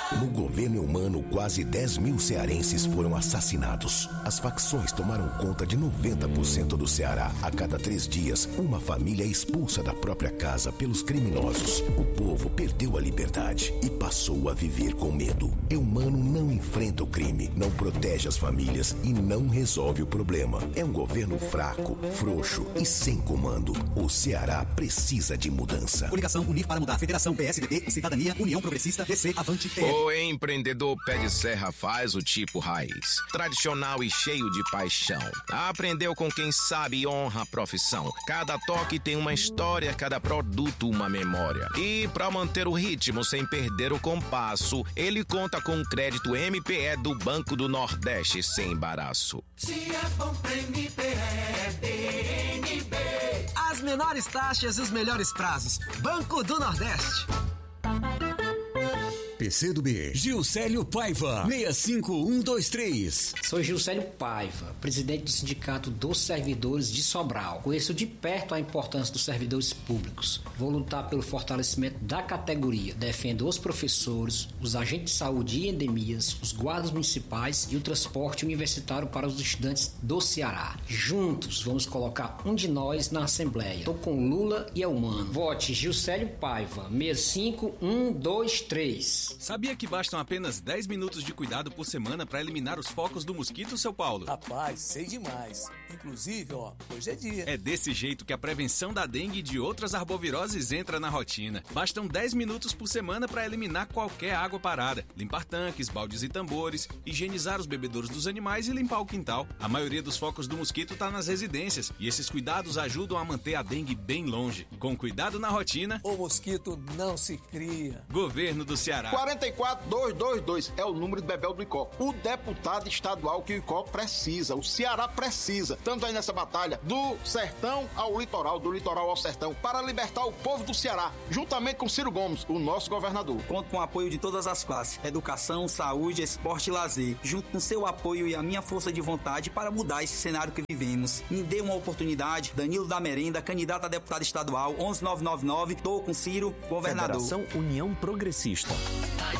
No governo Eumano, quase 10 mil cearenses foram assassinados. As facções tomaram conta de 90% do Ceará. A cada 3 dias, uma família é expulsa da própria casa pelos criminosos. O povo perdeu a liberdade e passou a viver com medo. Eumano não enfrenta o crime, não protege as famílias e não resolve o problema. É um governo fraco, frouxo e sem comando. O Ceará precisa de mudança. Coligação Unir para Mudar. Federação PSDB, Cidadania, União Progressista, DC, Avante, O empreendedor pé de serra faz o tipo raiz, tradicional e cheio de paixão. Aprendeu com quem sabe e honra a profissão. Cada toque tem uma história, cada produto uma memória. E para manter o ritmo sem perder o compasso, ele conta com o crédito MPE do Banco do Nordeste sem embaraço. Se é bom pra MPE, é BNB. As menores taxas e os melhores prazos. Banco do Nordeste. PCdoB, Gilcélio Paiva, 65123. Sou Gilcélio Paiva, presidente do Sindicato dos Servidores de Sobral. Conheço de perto a importância dos servidores públicos. Vou lutar pelo fortalecimento da categoria. Defendo os professores, os agentes de saúde e endemias, os guardas municipais e o transporte universitário para os estudantes do Ceará. Juntos, vamos colocar um de nós na Assembleia. Estou com Lula e Eumano. Vote Gilcélio Paiva, 65123. Sabia que bastam apenas 10 minutos de cuidado por semana para eliminar os focos do mosquito, seu Paulo? Rapaz, sei demais. Inclusive, hoje é dia. É desse jeito que a prevenção da dengue e de outras arboviroses entra na rotina. Bastam 10 minutos por semana para eliminar qualquer água parada, limpar tanques, baldes e tambores, higienizar os bebedouros dos animais e limpar o quintal. A maioria dos focos do mosquito está nas residências e esses cuidados ajudam a manter a dengue bem longe. Com cuidado na rotina, o mosquito não se cria. Governo do Ceará. 44222 é o número do Bebel do Icó. O deputado estadual que o Icó precisa, o Ceará precisa. Estamos aí nessa batalha do sertão ao litoral, do litoral ao sertão, para libertar o povo do Ceará, juntamente com Ciro Gomes, o nosso governador. Conto com o apoio de todas as classes, educação, saúde, esporte e lazer, junto com seu apoio e a minha força de vontade para mudar esse cenário que vivemos. Me dê uma oportunidade. Danilo da Merenda, candidato a deputado estadual, 11999, tô com Ciro, governador. Federação União Progressista.